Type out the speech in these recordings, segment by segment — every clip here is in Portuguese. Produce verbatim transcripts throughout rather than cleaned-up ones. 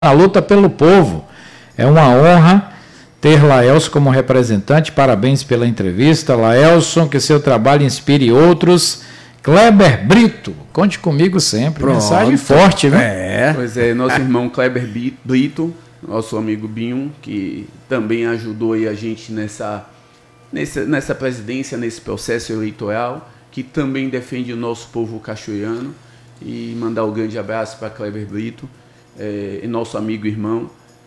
a luta pelo povo. É uma honra ter Laelson como representante. Parabéns pela entrevista, Laelson, que seu trabalho inspire outros. Kleber Brito, conte comigo sempre. Pronto. Mensagem forte, viu? É. Pois é, nosso irmão Kleber Brito, nosso amigo Binho, que também ajudou aí a gente nessa, nessa, nessa presidência, nesse processo eleitoral, que também defende o nosso povo cachoeirano. E mandar um grande abraço para Kleber Brito, é, e nosso amigo e irmão,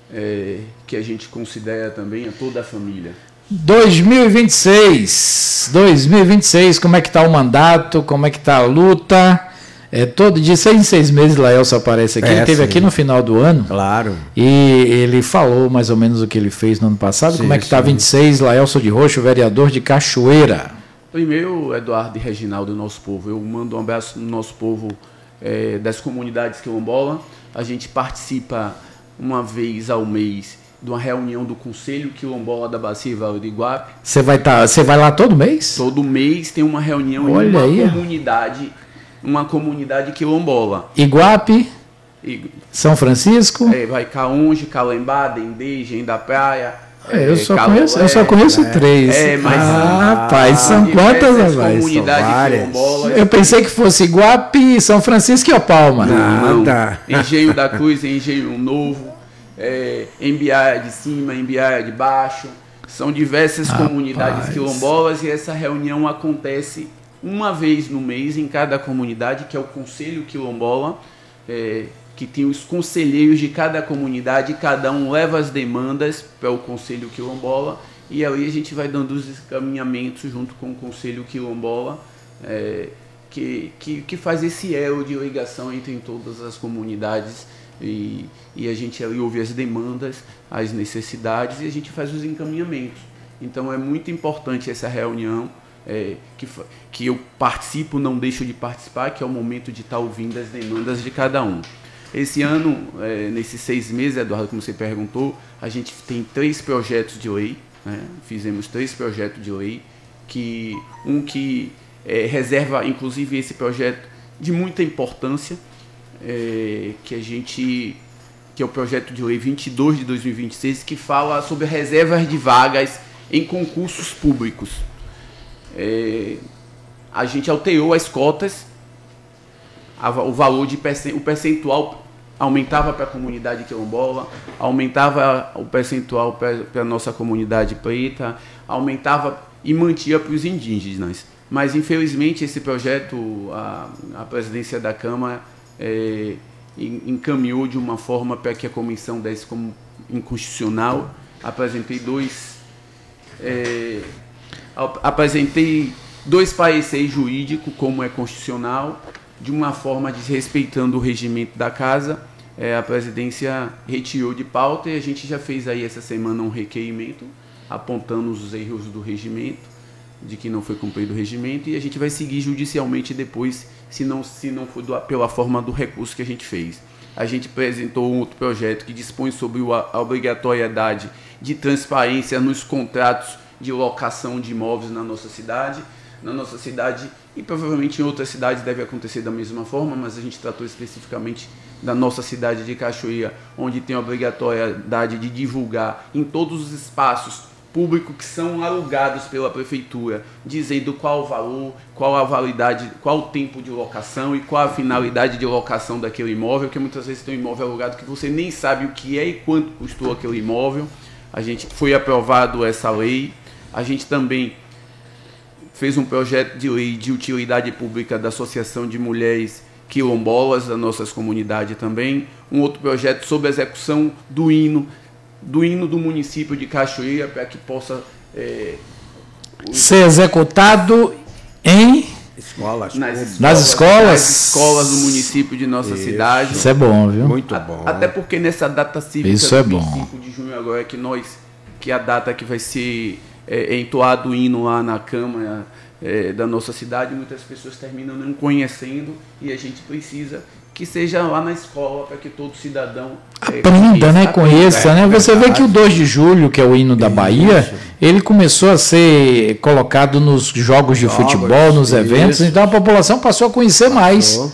é, que a gente considera também a toda a família. dois mil e vinte e seis, dois mil e vinte e seis, como é que está o mandato, como é que está a luta? É, todo dia, seis em seis meses, Laelson aparece aqui. É, ele esteve aqui no final do ano. Claro. E ele falou mais ou menos o que ele fez no ano passado. Sim, como é que está vinte e seis, Laelson de Roxo, vereador de Cachoeira? Primeiro, Eduardo e Reginaldo, nosso povo. Eu mando um abraço no nosso povo, é, das comunidades quilombola. A gente participa uma vez ao mês de uma reunião do Conselho Quilombola da Bacia e Vale do Iguape. Você vai, tá, você vai lá todo mês? Todo mês tem uma reunião Olha em uma aí. comunidade, uma comunidade quilombola. Iguape, I... São Francisco. É, vai Caonge, Calembá, Dendê, Engenho da Praia. É, eu, é, só Calolé, conheço, eu só conheço é, três. É, mas, ah, rapaz, são quantas, rapaz? Comunidades quilombolas. Eu pensei que fosse Iguape, São Francisco e Opalma. Não, não. Engenho da Cruz, Engenho Novo, é, Embiara de Cima, Embiara de Baixo. São diversas rapaz. comunidades quilombolas e essa reunião acontece uma vez no mês em cada comunidade, que é o Conselho Quilombola, é, que tem os conselheiros de cada comunidade, cada um leva as demandas para o Conselho Quilombola e aí a gente vai dando os encaminhamentos junto com o Conselho Quilombola, é, que, que, que faz esse elo de ligação entre todas as comunidades e, e a gente ali ouve as demandas, as necessidades e a gente faz os encaminhamentos. Então é muito importante essa reunião, é, que, que eu participo, não deixo de participar, que é o momento de estar ouvindo as demandas de cada um. Esse ano, é, nesses seis meses, Eduardo, como você perguntou, a gente tem três projetos de lei, né? Fizemos três projetos de lei, que, um que é, reserva, inclusive, esse projeto de muita importância, é, que a gente, que é o projeto de lei vinte e dois de dois mil e vinte e seis, que fala sobre reservas de vagas em concursos públicos. É, a gente alterou as cotas, o valor de o percentual aumentava para a comunidade quilombola, aumentava o percentual para a nossa comunidade preta, aumentava e mantinha para os indígenas. Mas, infelizmente, esse projeto, a, a presidência da Câmara é, encaminhou de uma forma para que a comissão desse como inconstitucional. Apresentei dois, é, apresentei dois pareceres jurídicos, como é constitucional, de uma forma desrespeitando o regimento da casa. É, a presidência retirou de pauta e a gente já fez aí essa semana um requerimento apontando os erros do regimento, de que não foi cumprido o regimento, e a gente vai seguir judicialmente depois, se não, se não for do, pela forma do recurso que a gente fez. A gente apresentou um outro projeto que dispõe sobre a obrigatoriedade de transparência nos contratos de locação de imóveis na nossa cidade. Na nossa cidade, e provavelmente em outras cidades deve acontecer da mesma forma, mas a gente tratou especificamente da nossa cidade de Cachoeira, onde tem a obrigatoriedade de divulgar em todos os espaços públicos que são alugados pela prefeitura, dizendo qual o valor, qual a validade, qual o tempo de locação e qual a finalidade de locação daquele imóvel, que muitas vezes tem um imóvel alugado que você nem sabe o que é e quanto custou aquele imóvel. A gente foi aprovado essa lei. A gente também fez um projeto de lei de utilidade pública da Associação de Mulheres Quilombolas das nossas comunidades também. Um outro projeto sobre a execução do hino, do hino do município de Cachoeira, para que possa é, ser executado em escolas, nas, escolas, nas escolas, nas escolas do município de nossa Isso. cidade. Isso é bom, viu? Muito bom. Até porque nessa data cívica, Isso é vinte e bom. cinco de junho agora, que nós, que é a data que vai ser É, é entoado o hino lá na Câmara é, da nossa cidade, muitas pessoas terminam não conhecendo e a gente precisa que seja lá na escola para que todo cidadão é, aprenda, né? Conheça, é, né? Você verdade. vê que o dois de julho, que é o hino da Bahia, isso. Ele começou a ser colocado nos jogos de Jogos, futebol, nos isso. eventos, então a população passou a conhecer passou. mais.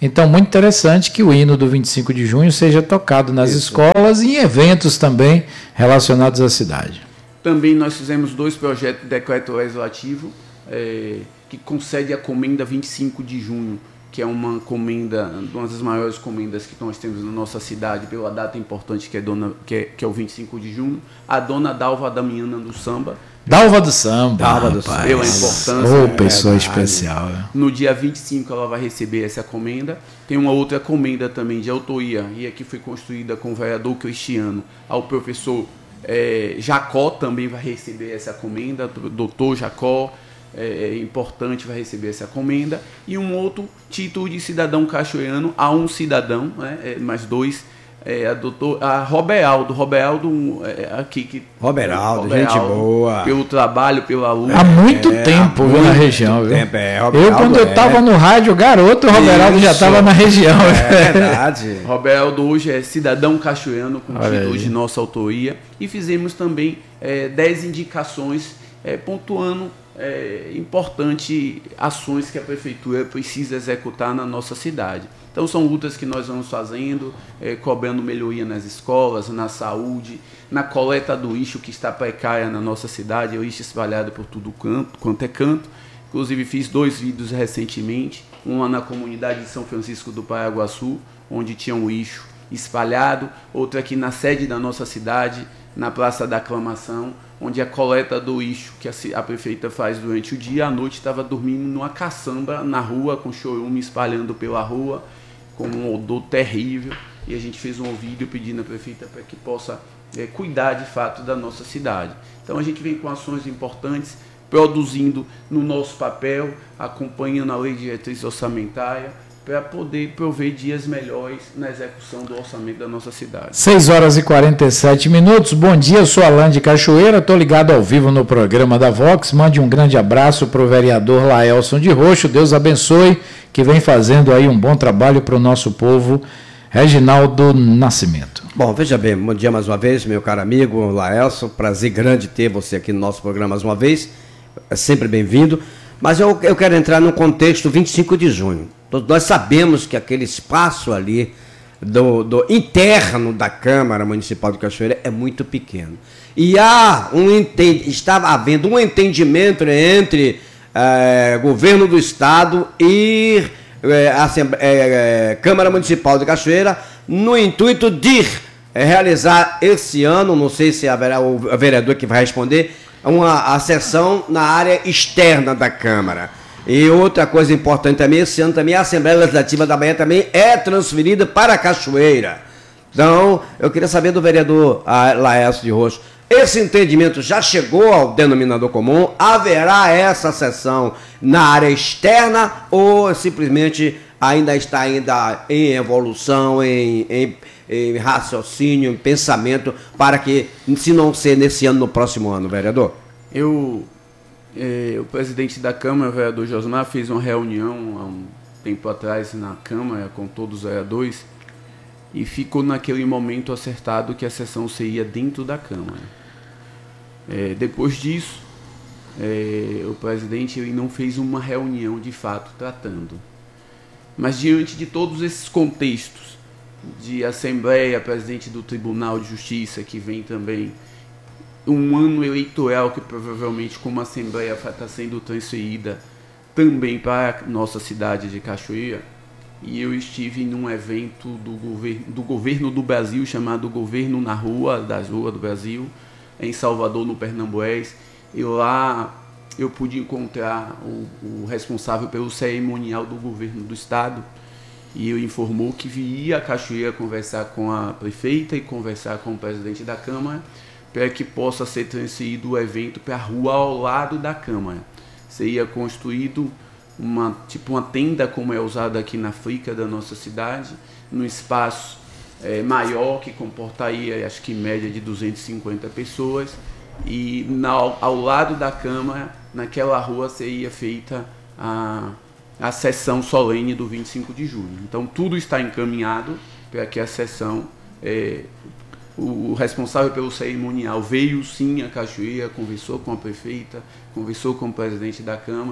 Então, muito interessante que o hino do vinte e cinco de junho seja tocado nas Isso. escolas e em eventos também relacionados à cidade. Também nós fizemos dois projetos de decreto legislativo é, que concede a comenda vinte e cinco de junho, que é uma comenda, uma das maiores comendas que nós temos na nossa cidade, pela data importante que é, dona, que é, que é o vinte e cinco de junho, a dona Dalva Damiana do Samba. Dalva do Samba, Dalva do Samba. Pela importância. Ô, oh, pessoa especial. No dia vinte e cinco ela vai receber essa comenda. Tem uma outra comenda também de autoria, e aqui foi construída com o vereador Cristiano, ao professor é, Jacó também vai receber essa comenda, doutor Jacó, é, é importante, vai receber essa comenda. E um outro título de cidadão cachoeirano a um cidadão, né, é, mais dois. É, a, doutor, a Roberaldo, Roberaldo é, aqui que Roberaldo, Roberaldo, gente boa. Pelo trabalho, pela luta. Há muito é, tempo, viu, na região. Viu? Tempo, é, eu, quando eu estava é. no rádio, garoto, o Roberaldo Isso. já estava na região. É verdade. Roberaldo hoje é cidadão cachoeirano com Olha título aí. de nossa autoria. E fizemos também é, dez indicações é, pontuando é, importantes ações que a prefeitura precisa executar na nossa cidade. Então são lutas que nós vamos fazendo, é, cobrando melhoria nas escolas, na saúde, na coleta do lixo que está precária na nossa cidade, o lixo espalhado por tudo canto, quanto é canto. Inclusive fiz dois vídeos recentemente, um lá na comunidade de São Francisco do Paraguaçu, onde tinha um lixo espalhado, outro aqui na sede da nossa cidade, na Praça da Aclamação, onde a coleta do lixo que a, a prefeita faz durante o dia, à noite estava dormindo numa caçamba na rua, com chorume espalhando pela rua, com um odor terrível, e a gente fez um vídeo pedindo à prefeita para que possa é, cuidar de fato da nossa cidade. Então a gente vem com ações importantes, produzindo no nosso papel, acompanhando a lei de diretriz orçamentária, para poder prover dias melhores na execução do orçamento da nossa cidade. seis horas e quarenta e sete minutos. Bom dia, eu sou Alain de Cachoeira, estou ligado ao vivo no programa da Vox. Mande um grande abraço para o vereador Laelson de Roxo, Deus abençoe, que vem fazendo aí um bom trabalho para o nosso povo. Reginaldo Nascimento. Bom, veja bem, bom dia mais uma vez, meu caro amigo Laelson, prazer grande ter você aqui no nosso programa mais uma vez, é sempre bem-vindo, mas eu, eu quero entrar no contexto vinte e cinco de junho. Nós sabemos que aquele espaço ali do, do interno da Câmara Municipal de Cachoeira é muito pequeno. E há um, estava havendo um entendimento entre é, governo do Estado e é, a é, Câmara Municipal de Cachoeira no intuito de é, realizar esse ano, não sei se haverá o vereador que vai responder, uma a sessão na área externa da Câmara. E outra coisa importante também, esse ano também a Assembleia Legislativa da Bahia também é transferida para a Cachoeira. Então, eu queria saber do vereador Laelson de Roxo, esse entendimento já chegou ao denominador comum? Haverá essa sessão na área externa ou simplesmente ainda está ainda em evolução, em, em, em raciocínio, em pensamento, para que, se não ser nesse ano, no próximo ano, vereador? Eu... É, o presidente da Câmara, o vereador Josmar, fez uma reunião há um tempo atrás na Câmara com todos os vereadores e ficou naquele momento acertado que a sessão seria dentro da Câmara. É, depois disso, é, o presidente ele não fez uma reunião de fato tratando. Mas diante de todos esses contextos de Assembleia, presidente do Tribunal de Justiça, que vem também, um ano eleitoral que provavelmente como a Assembleia está sendo transferida também para a nossa cidade de Cachoeira, e eu estive num evento do governo, do governo do Brasil, chamado Governo na Rua, das Ruas do Brasil, em Salvador, no Pernambués, e lá eu pude encontrar o, o responsável pelo cerimonial do governo do estado, e ele informou que viria a Cachoeira conversar com a prefeita e conversar com o presidente da Câmara, para que possa ser transferido o evento para a rua ao lado da Câmara. Seria construído uma, tipo uma tenda, como é usada aqui na Frica da nossa cidade, num espaço é, maior, que comportaria, acho que em média, de duzentas e cinquenta pessoas, e na, ao lado da Câmara, naquela rua, seria feita a, a sessão solene do vinte e cinco de junho. Então, tudo está encaminhado para que a sessão... É, o responsável pelo cerimonial veio sim a Cachoeira, conversou com a prefeita, conversou com o presidente da Câmara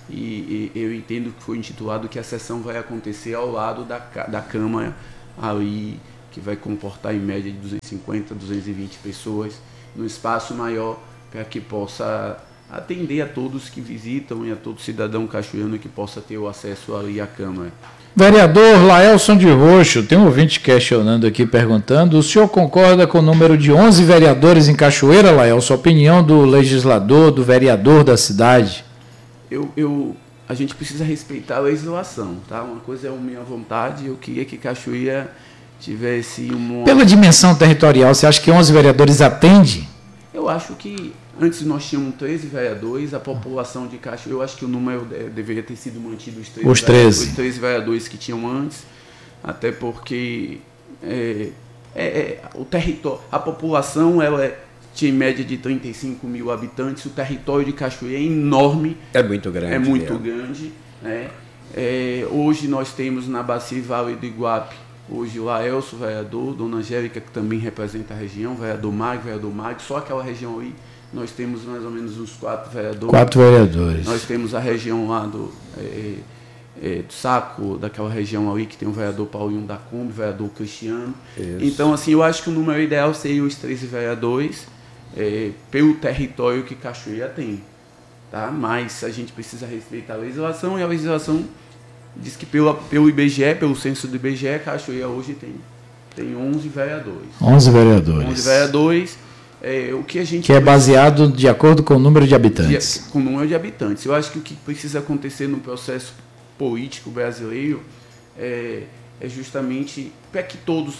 e, e eu entendo que foi intitulado que a sessão vai acontecer ao lado da, da Câmara ali, que vai comportar em média de duzentas e cinquenta, duzentas e vinte pessoas, num espaço maior, para que possa atender a todos que visitam e a todo cidadão cachoeirano que possa ter o acesso ali à Câmara. Vereador Laelson de Roxo, tem um ouvinte questionando aqui, perguntando, o senhor concorda com o número de onze vereadores em Cachoeira, Laelson? Opinião do legislador, do vereador da cidade? Eu, eu, a gente precisa respeitar a legislação, tá? Uma coisa é a minha vontade, eu queria que Cachoeira tivesse uma... Pela dimensão territorial, você acha que onze vereadores atende? Eu acho que antes nós tínhamos treze vereadores, a população de Cachoeira, eu acho que o número deveria ter sido mantido os treze, os treze. Os treze vereadores que tinham antes, até porque é, é, é, o território, a população ela é, tinha em média de trinta e cinco mil habitantes, o território de Cachoeira é enorme. É muito grande. É muito é. grande. Né? É, hoje nós temos na Bacia e Vale do Iguape, hoje o Laelson, vereador, Dona Angélica, que também representa a região, vereador Mag, vereador Mag, só aquela região ali, nós temos mais ou menos uns quatro vereadores. Quatro vereadores. Nós temos a região lá do, é, é, do Saco, daquela região ali, que tem o vereador Paulinho da Kombi, vereador Cristiano. Isso. Então, assim, eu acho que o número ideal seria os treze vereadores, é, pelo território que Cachoeira tem. Tá? Mas a gente precisa respeitar a legislação, e a legislação diz que pelo, pelo I B G E, pelo censo do I B G E, Cachoeira hoje tem, tem onze vereadores. onze vereadores. onze vereadores. É, o que a gente que é baseado de acordo com o número de habitantes. De, com o número de habitantes. Eu acho que o que precisa acontecer no processo político brasileiro é, é justamente para que todos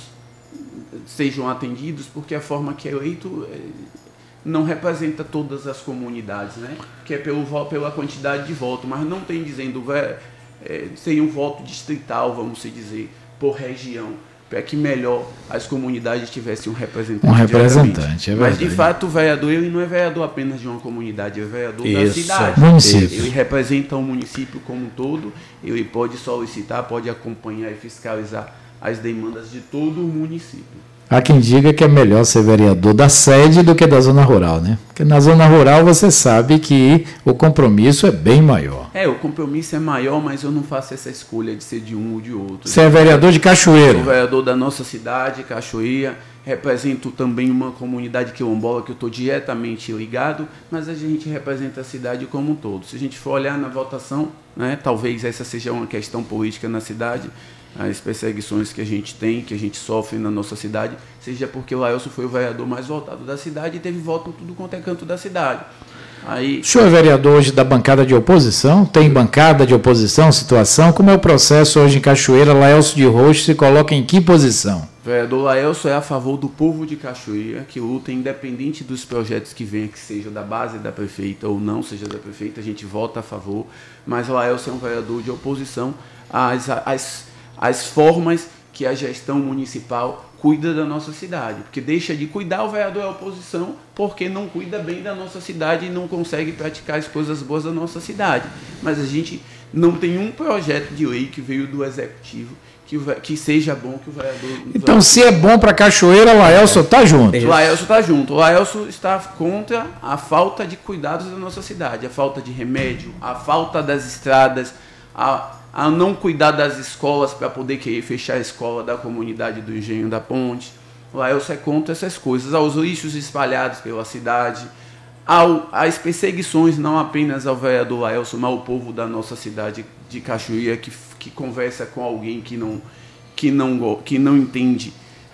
sejam atendidos, porque a forma que é eleito é, não representa todas as comunidades, né? Que é pelo, pela quantidade de votos, mas não tem dizendo, é, é, seria um voto distrital, vamos dizer, por região, para que melhor as comunidades tivessem um representante. Um representante, é verdade. Mas, de fato, o vereador ele não é vereador apenas de uma comunidade, é vereador Isso. da cidade. Município. Ele representa o município como um todo, ele pode solicitar, pode acompanhar e fiscalizar as demandas de todo o município. Há quem diga que é melhor ser vereador da sede do que da zona rural, né? Porque na zona rural você sabe que o compromisso é bem maior. É, o compromisso é maior, mas eu não faço essa escolha de ser de um ou de outro. Você é vereador de Cachoeira. Sou vereador da nossa cidade, Cachoeira. Represento também uma comunidade quilombola que eu estou diretamente ligado, mas a gente representa a cidade como um todo. Se a gente for olhar na votação, né, talvez essa seja uma questão política na cidade, as perseguições que a gente tem, que a gente sofre na nossa cidade, seja porque o Laelson foi o vereador mais votado da cidade e teve voto em tudo quanto é canto da cidade. Aí, o senhor é vereador hoje da bancada de oposição? Tem bancada de oposição, situação? Como é o processo hoje em Cachoeira? Laelson de Roxo se coloca em que posição? O vereador Laelson é a favor do povo de Cachoeira, que luta independente dos projetos que venham, que seja da base da prefeita ou não seja da prefeita, a gente vota a favor, mas o Laelson é um vereador de oposição às, às, às formas que a gestão municipal cuida da nossa cidade, porque deixa de cuidar o vereador da oposição porque não cuida bem da nossa cidade e não consegue praticar as coisas boas da nossa cidade. Mas a gente não tem um projeto de lei que veio do executivo que, que seja bom que o vereador... Então, se é bom para Cachoeira, Laelson está junto. O Laelson está junto. O Laelson está contra a falta de cuidados da nossa cidade, a falta de remédio, a falta das estradas, a... a não cuidar das escolas para poder querer fechar a escola da comunidade do Engenho da Ponte. O Laelson é contra essas coisas, aos lixos espalhados pela cidade, ao, às perseguições não apenas ao vereador Laelson, mas ao povo da nossa cidade de Cachoeira, que, que conversa com alguém que não, que não, que não entende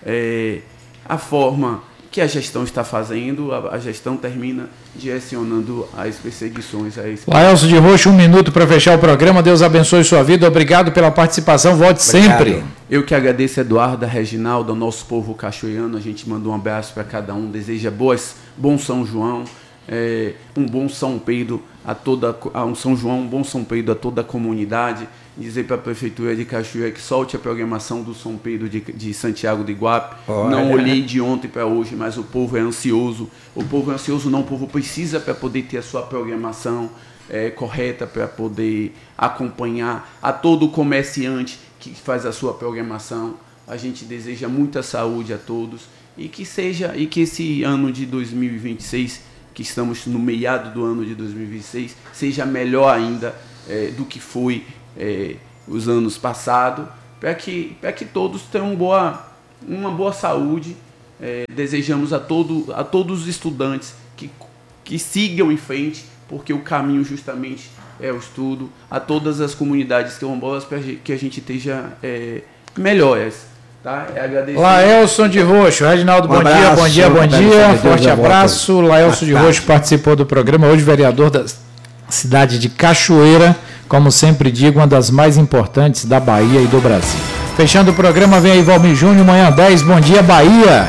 é, a forma que a gestão está fazendo. A, a gestão termina direcionando as perseguições a esse... Laelson de Roxo, um minuto para fechar o programa. Deus abençoe sua vida. Obrigado pela participação. Volte Obrigado. sempre. Eu que agradeço, Eduardo, Reginaldo, ao nosso povo cachoeirano. A gente manda um abraço para cada um. Deseja boas, bom São João, é, um bom São Pedro a toda a um São João, um bom São Pedro a toda a comunidade. Dizer para a Prefeitura de Cachoeira que solte a programação do São Pedro de, de Santiago do Iguape. Oh, não é. olhei de ontem para hoje, mas o povo é ansioso. O povo é ansioso, não, o povo precisa para poder ter a sua programação é, correta, para poder acompanhar a todo comerciante que faz a sua programação. A gente deseja muita saúde a todos e que seja e que esse ano de dois mil e vinte e seis, que estamos no meado do ano de dois mil e vinte e seis, seja melhor ainda é, do que foi é, os anos passados, para que, para que todos tenham boa, uma boa saúde. É, desejamos a, todo, a todos os estudantes que, que sigam em frente, porque o caminho justamente é o estudo, a todas as comunidades quilombolas para que a gente esteja é, melhores. Tá? É agradecer. Laelson de Roxo, Reginaldo, Um bom abraço, dia, bom dia, bom Roberto, dia, Deus forte da abraço. volta. Laelson de Boa Roxo tarde. participou do programa, hoje vereador da cidade de Cachoeira, como sempre digo, uma das mais importantes da Bahia e do Brasil. Fechando o programa, vem aí Valmir Júnior, manhã dez, bom dia Bahia.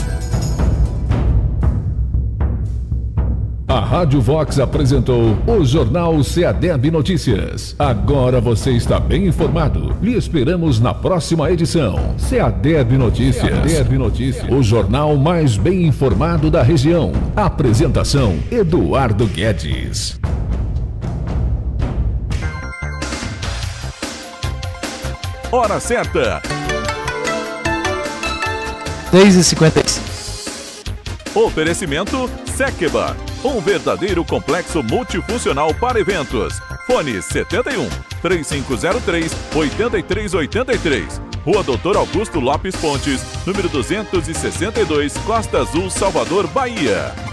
A Rádio Vox apresentou o Jornal Ceadeb Notícias. Agora você está bem informado. Lhe esperamos na próxima edição. Ceadeb Notícias. Ceadeb Notícias. O jornal mais bem informado da região. Apresentação: Eduardo Guedes. Hora certa. seis e cinquenta e cinco. Oferecimento Sekeba, um verdadeiro complexo multifuncional para eventos. Fone setenta e um, três cinco zero três, oito três oito três. Rua Doutor Augusto Lopes Pontes, número duzentos e sessenta e dois, Costa Azul, Salvador, Bahia.